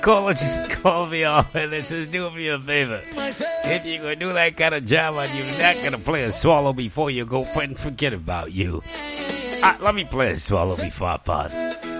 Caller just called me off and it says, do me a favor. If you're going to do that kind of job and you're not going to play a swallow before you go, forget about you. Let me play a swallow before I pause.